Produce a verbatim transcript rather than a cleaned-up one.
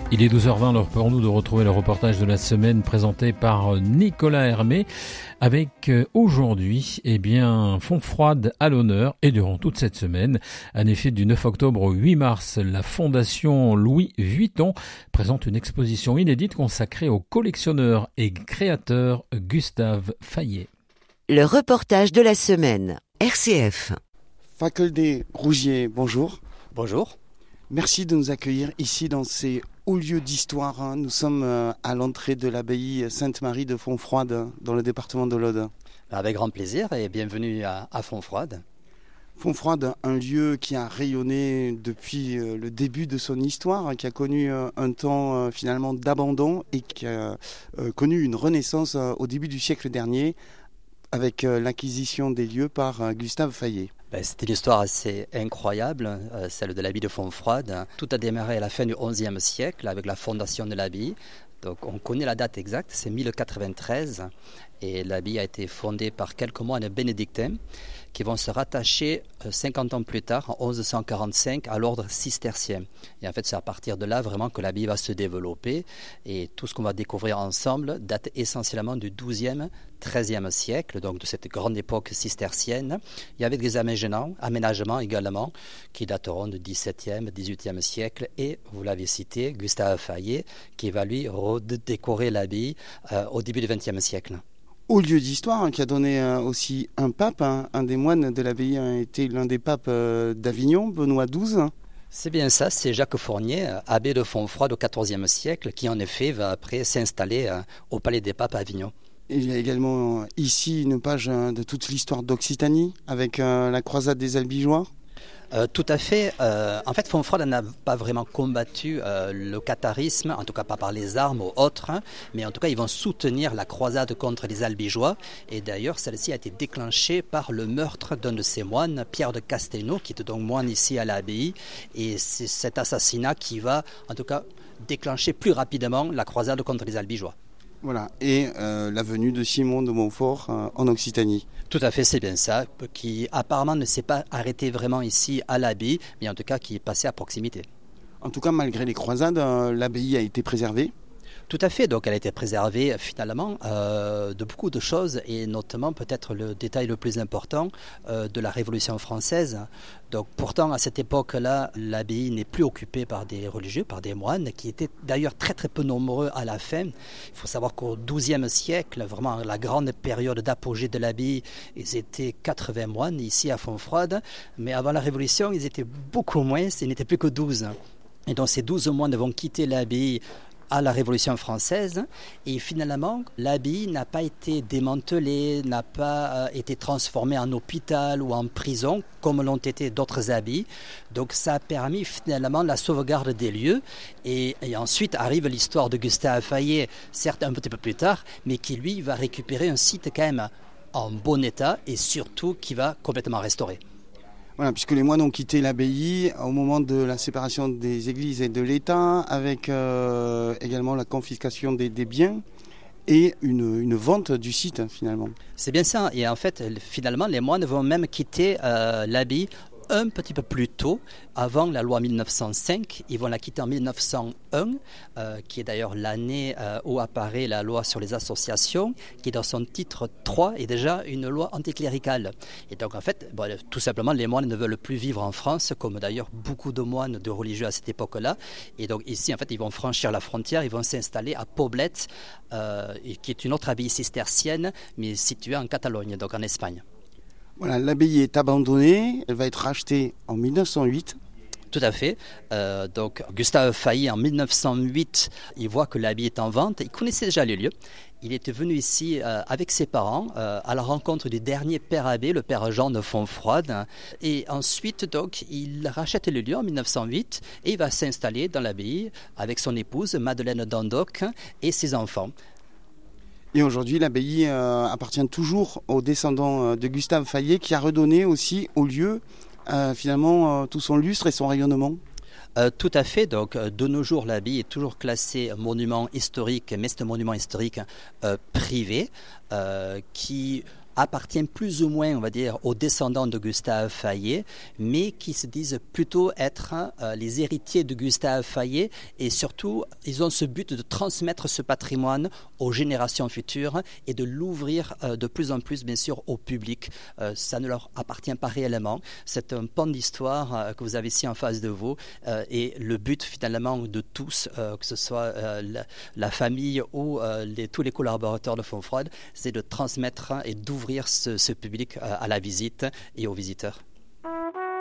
Il est douze heures vingt, l'heure pour nous de retrouver le reportage de la semaine présenté par Nicolas Hermé avec aujourd'hui, eh bien, Fontfroide à l'honneur et durant toute cette semaine. En effet, du neuf octobre au huit mars, la Fondation Louis Vuitton présente une exposition inédite consacrée au collectionneur et créateur Gustave Fayet. Le reportage de la semaine, R C F. Facoldet Rougier, bonjour. Bonjour. Merci de nous accueillir ici dans ces hauts lieux d'histoire. Nous sommes à l'entrée de l'abbaye Sainte-Marie de Fontfroide, dans le département de l'Aude. Avec grand plaisir et bienvenue à, à Fontfroide. Fontfroide, un lieu qui a rayonné depuis le début de son histoire, qui a connu un temps finalement d'abandon et qui a connu une renaissance au début du siècle dernier avec l'acquisition des lieux par Gustave Fayet. Ben, c'était une histoire assez incroyable, euh, celle de l'abbaye de Fontfroide. Tout a démarré à la fin du onzième siècle avec la fondation de l'abbaye. Donc on connaît la date exacte, c'est mille quatre-vingt-treize. Et l'abbaye a été fondée par quelques moines bénédictins qui vont se rattacher cinquante ans plus tard, en onze cent quarante-cinq, à l'ordre cistercien. Et en fait, c'est à partir de là vraiment que l'abbaye va se développer. Et tout ce qu'on va découvrir ensemble date essentiellement du douzième, treizième siècle, donc de cette grande époque cistercienne. Il y avait des aménagements, aménagements également qui dateront du dix-septième, dix-huitième siècle. Et vous l'avez cité, Gustave Fayet, qui va lui redécorer l'abbaye euh, au début du vingtième siècle. Au lieu d'histoire, hein, qui a donné euh, aussi un pape, hein, un des moines de l'abbaye a été l'un des papes euh, d'Avignon, Benoît douze. C'est bien ça, c'est Jacques Fournier, abbé de Fontfroide au quatorzième siècle, qui en effet va après s'installer euh, au Palais des Papes à Avignon. Il y a également euh, ici une page euh, de toute l'histoire d'Occitanie, avec euh, la croisade des Albigeois. Euh, tout à fait. Euh, en fait, Fontfroide n'a pas vraiment combattu euh, le catharisme, en tout cas pas par les armes ou autres, hein, mais en tout cas ils vont soutenir la croisade contre les Albigeois. Et d'ailleurs, celle-ci a été déclenchée par le meurtre d'un de ces moines, Pierre de Castelnau, qui était donc moine ici à l'abbaye. Et c'est cet assassinat qui va, en tout cas, déclencher plus rapidement la croisade contre les Albigeois. Voilà, et euh, la venue de Simon de Montfort euh, en Occitanie. Tout à fait, c'est bien ça, qui apparemment ne s'est pas arrêté vraiment ici à l'abbaye, mais en tout cas qui est passé à proximité. En tout cas, malgré les croisades, euh, l'abbaye a été préservée. Tout à fait, donc elle a été préservée finalement euh, de beaucoup de choses et notamment peut-être le détail le plus important euh, de la Révolution française. Donc pourtant à cette époque-là, l'abbaye n'est plus occupée par des religieux, par des moines qui étaient d'ailleurs très très peu nombreux à la fin. Il faut savoir qu'au douzième siècle, vraiment la grande période d'apogée de l'abbaye, ils étaient quatre-vingts moines ici à Fontfroide, mais avant la Révolution, ils étaient beaucoup moins, ils n'étaient plus que douze. Et donc ces douze moines vont quitter l'abbaye à la Révolution française et finalement l'abbaye n'a pas été démantelée, n'a pas été transformée en hôpital ou en prison comme l'ont été d'autres abbayes. Donc ça a permis finalement la sauvegarde des lieux et, et ensuite arrive l'histoire de Gustave Fayet, certes un petit peu plus tard, mais qui lui va récupérer un site quand même en bon état et surtout qui va complètement restaurer. Voilà, puisque les moines ont quitté l'abbaye au moment de la séparation des églises et de l'État, avec euh, également la confiscation des, des biens et une, une vente du site finalement. C'est bien ça, et en fait finalement les moines vont même quitter euh, l'abbaye un petit peu plus tôt, avant la loi mille neuf cent cinq. Ils vont la quitter en mille neuf cent un, euh, qui est d'ailleurs l'année euh, où apparaît la loi sur les associations, qui dans son titre trois est déjà une loi anticléricale. Et donc en fait, bon, tout simplement, les moines ne veulent plus vivre en France, comme d'ailleurs beaucoup de moines de religieux à cette époque-là. Et donc ici, en fait, ils vont franchir la frontière, ils vont s'installer à Poblet, euh, qui est une autre abbaye cistercienne, mais située en Catalogne, donc en Espagne. Voilà, l'abbaye est abandonnée, elle va être rachetée en mille neuf cent huit. Tout à fait. Euh, donc Gustave Fayet en mille neuf cent huit, il voit que l'abbaye est en vente. Il connaissait déjà les lieux. Il était venu ici euh, avec ses parents euh, à la rencontre du dernier père abbé, le père Jean de Fontfroide. Et ensuite, donc, il rachète le lieu en mille neuf cent huit et il va s'installer dans l'abbaye avec son épouse Madeleine d'Andoc et ses enfants. Et aujourd'hui, l'abbaye euh, appartient toujours aux descendants euh, de Gustave Fayet, qui a redonné aussi au lieu euh, finalement euh, tout son lustre et son rayonnement. Euh, tout à fait. Donc, de nos jours, l'abbaye est toujours classé monument historique, mais c'est un monument historique euh, privé euh, qui appartient plus ou moins, on va dire, aux descendants de Gustave Fayet, mais qui se disent plutôt être euh, les héritiers de Gustave Fayet, et surtout, ils ont ce but de transmettre ce patrimoine aux générations futures et de l'ouvrir euh, de plus en plus, bien sûr, au public. Euh, ça ne leur appartient pas réellement. C'est un pan d'histoire euh, que vous avez ici en face de vous, euh, et le but, finalement, de tous, euh, que ce soit euh, la, la famille ou euh, les, tous les collaborateurs de Fonds Froide, c'est de transmettre et d'ouvrir ce, ce public euh, à la visite et aux visiteurs.